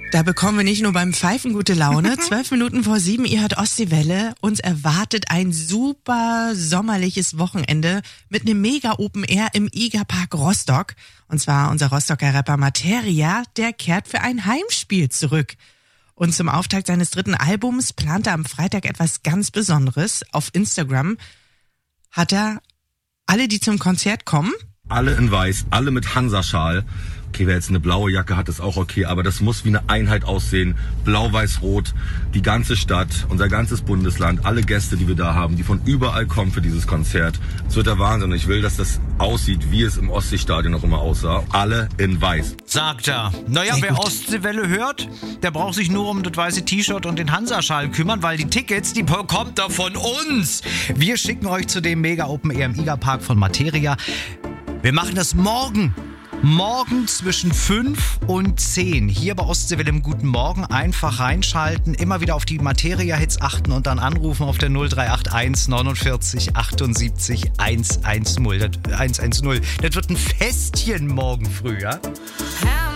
Da bekommen wir nicht nur beim Pfeifen gute Laune. 12 Minuten vor 7, ihr hört Ostseewelle. Uns erwartet ein super sommerliches Wochenende mit einem mega Open Air im IGA-Park Rostock. Und zwar unser Rostocker Rapper Materia, der kehrt für ein Heimspiel zurück. Und zum Auftakt seines 3. Albums plant er am Freitag etwas ganz Besonderes. Auf Instagram hat er alle, die zum Konzert kommen, alle in weiß, alle mit Hansa-Schal. Okay, wer jetzt eine blaue Jacke hat, ist auch okay, aber das muss wie eine Einheit aussehen. Blau, weiß, rot, die ganze Stadt, unser ganzes Bundesland, alle Gäste, die wir da haben, die von überall kommen für dieses Konzert. Es wird der Wahnsinn. Ich will, dass das aussieht, wie es im Ostseestadion noch immer aussah. Alle in weiß. Sagt er. Naja, wer Ostseewelle hört, der braucht sich nur um das weiße T-Shirt und den Hansa-Schal kümmern, weil die Tickets, die bekommt er von uns. Wir schicken euch zu dem Mega Open Air im IGA-Park von Materia. Wir machen das morgen. Morgen zwischen 5 und 10. Hier bei Ostseewelle im Guten Morgen. Einfach reinschalten, immer wieder auf die Materia-Hits achten und dann anrufen auf der 0381 49 78 110. Das wird ein Festchen morgen früh, ja?